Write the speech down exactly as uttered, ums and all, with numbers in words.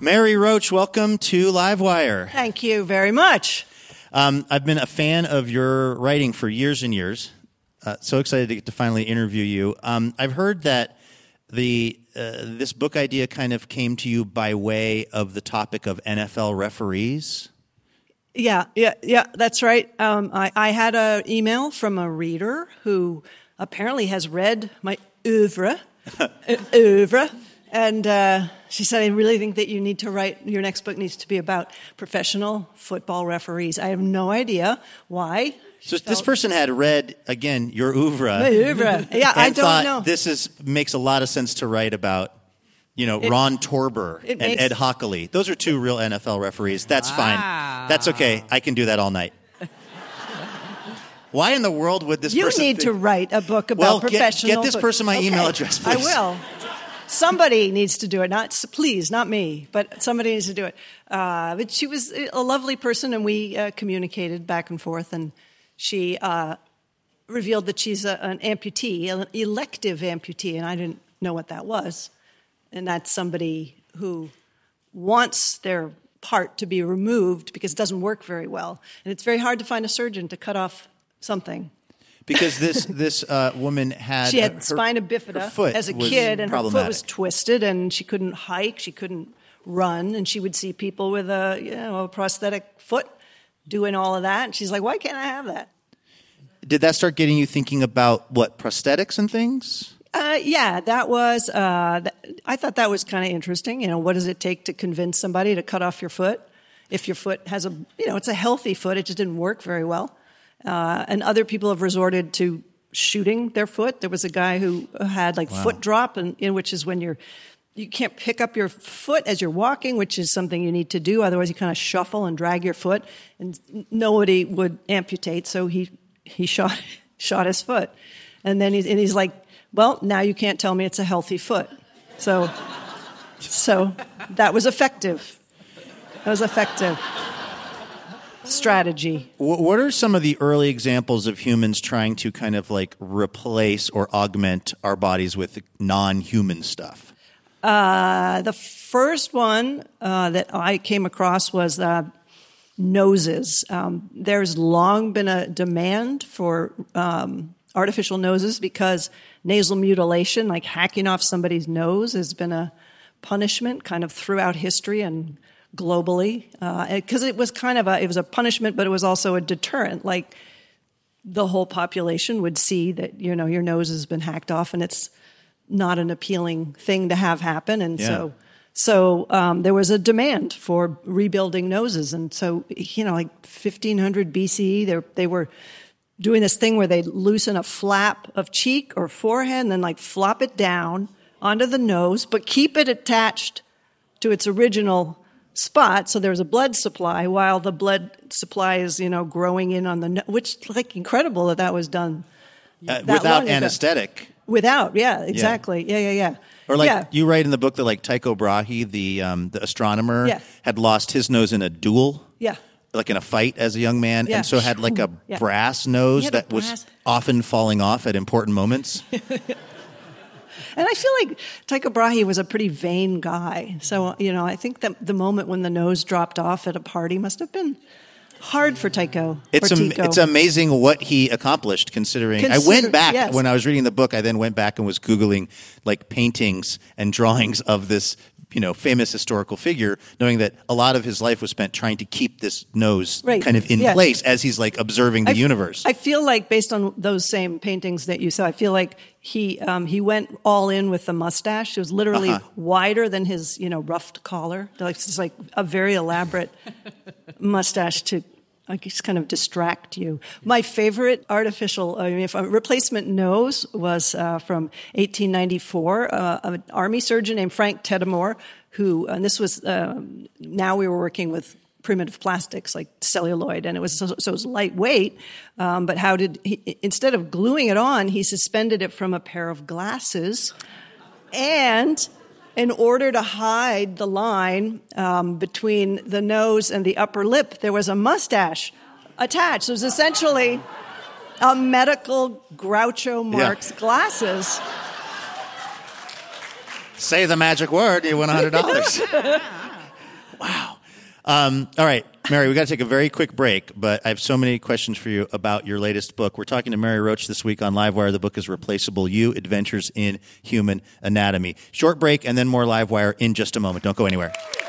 Mary Roach, welcome to Livewire. Thank you very much. Um, I've been a fan of your writing for years and years. Uh, so excited to get to finally interview you. Um, I've heard that the uh, this book idea kind of came to you by way of the topic of N F L referees. Yeah, yeah, yeah, that's right. Um, I, I had an email from a reader who apparently has read my oeuvre, oeuvre, and uh, she said, I really think that you need to write, your next book needs to be about professional football referees. I have no idea why. So this person had read, again, your oeuvre. My oeuvre. Yeah, I don't thought know. This is makes a lot of sense to write about, you know, it, Ron Torber and makes, Ed Hockley. Those are two real N F L referees. That's wow. fine. That's okay. I can do that all night. Why in the world would this you person... You need think, to write a book about well, professional... Well, get, get this person my okay. email address, please. I will. Somebody needs to do it. Not Please, not me, but somebody needs to do it. Uh, but she was a lovely person, and we uh, communicated back and forth, and she uh, revealed that she's a, an amputee, an elective amputee, and I didn't know what that was. And that's somebody who wants their part to be removed because it doesn't work very well. And it's very hard to find a surgeon to cut off something. Because this this uh, woman had... She had her, spina bifida her foot as a kid, and her foot was twisted, and she couldn't hike, she couldn't run, and she would see people with a, you know, a prosthetic foot doing all of that. And she's like, why can't I have that? Did that start getting you thinking about, what, prosthetics and things? Uh, yeah, that was, uh, th- I thought that was kind of interesting. You know, what does it take to convince somebody to cut off your foot? If your foot has a, you know, it's a healthy foot, it just didn't work very well. Uh, and other people have resorted to shooting their foot. There was a guy who had like wow. foot drop, and in which is when you're, you can't pick up your foot as you're walking, which is something you need to do. Otherwise, you kind of shuffle and drag your foot, and nobody would amputate. So he he shot shot his foot, and then he's and he's like, well, now you can't tell me it's a healthy foot. So, so that was effective. That was effective strategy. What are some of the early examples of humans trying to kind of like replace or augment our bodies with non-human stuff? Uh, the first one uh, that I came across was uh, noses. Um, there's long been a demand for um, artificial noses because nasal mutilation, like hacking off somebody's nose, has been a punishment kind of throughout history and globally, because uh, it was kind of a, it was a punishment, but it was also a deterrent. Like the whole population would see that, you know, your nose has been hacked off, and it's not an appealing thing to have happen. And yeah. so, so um, there was a demand for rebuilding noses, and so you know, like fifteen hundred B C E, they they were doing this thing where they loosen a flap of cheek or forehead, and then like flop it down onto the nose, but keep it attached to its original spot, so there's a blood supply while the blood supply is, you know, growing in on the nose, which, like, incredible that that was done uh, without anesthetic. Without, yeah, exactly, yeah, yeah, yeah. yeah. Or like yeah. you write in the book that like Tycho Brahe, the um, the astronomer, yeah. had lost his nose in a duel. Yeah. Like in a fight as a young man, yeah. and so had like a yeah. brass nose that brass. was often falling off at important moments. And I feel like Tycho Brahe was a pretty vain guy. So, you know, I think that the moment when the nose dropped off at a party must have been hard for Tycho. It's am- it's amazing what he accomplished, considering. Consider- I went back, yes. when I was reading the book, I then went back and was Googling, like, paintings and drawings of this, you know, famous historical figure, knowing that a lot of his life was spent trying to keep this nose right. kind of in yeah. place as he's, like, observing the I f- universe. I feel like, based on those same paintings that you saw, I feel like he um, he went all in with the mustache. It was literally uh-huh. wider than his, you know, ruffed collar. Like, it's like a very elaborate mustache to, I guess, kind of distract you. My favorite artificial, I mean, if a replacement nose was uh, from eighteen ninety-four. Uh, an army surgeon named Frank Teddemore, who, and this was, um, now we were working with primitive plastics like celluloid, and it was so, so it was lightweight. Um, but how did he, instead of gluing it on, he suspended it from a pair of glasses, and in order to hide the line um, between the nose and the upper lip, there was a mustache attached. So it was essentially a medical Groucho Marx yeah. glasses. Say the magic word, you win one hundred dollars. Wow. Um, all right, Mary, we got to take a very quick break, but I have so many questions for you about your latest book. We're talking to Mary Roach this week on Livewire. The book is Replaceable You, Adventures in Human Anatomy. Short break and then more Livewire in just a moment. Don't go anywhere.